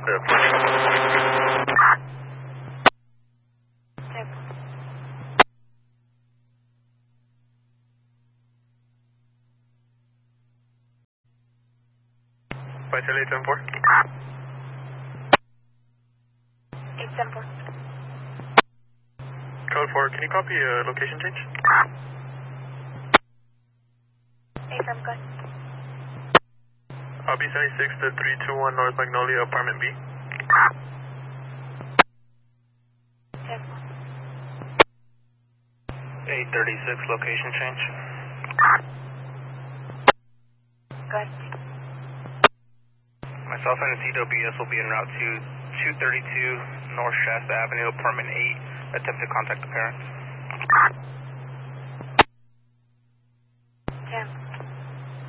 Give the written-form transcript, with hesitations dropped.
Charlie 874. 874. Code 4, can you copy a location change? Affirm, good. B76 to 321 North Magnolia, apartment B. 836, location change. Good. Myself and the CWS will be en route to 232 North Shasta Avenue, apartment 8. Attempt to contact the parents.